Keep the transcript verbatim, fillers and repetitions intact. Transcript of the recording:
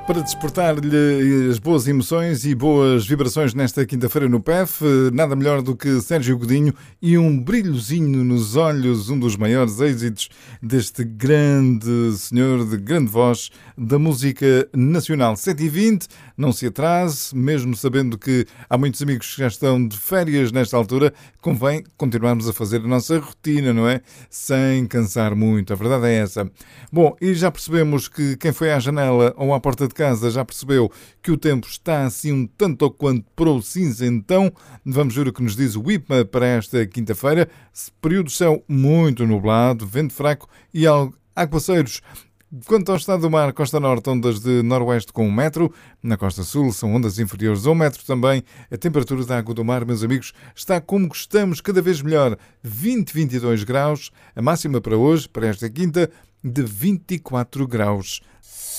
Para despertar-lhe as boas emoções e boas vibrações nesta quinta-feira no P E F, nada melhor do que Sérgio Godinho e um brilhozinho nos olhos, um dos maiores êxitos deste grande senhor de grande voz da música nacional. sete e vinte, não se atrase, mesmo sabendo que há muitos amigos que já estão de férias nesta altura, convém continuarmos a fazer a nossa rotina, não é? Sem cansar muito, a verdade é essa. Bom, e já percebemos que quem foi à janela ou à porta de casa já percebeu que o tempo está assim um tanto ou quanto para o cinzentão. Vamos ver o que nos diz o IPMA para esta quinta-feira. Período de céu muito nublado, vento fraco e aguaceiros. Quanto ao estado do mar, Costa Norte, ondas de noroeste com um metro. Na Costa Sul são ondas inferiores a um metro também. A temperatura da água do mar, meus amigos, está como gostamos, cada vez melhor. vinte, vinte e dois graus. A máxima para hoje, para esta quinta, de vinte e quatro graus.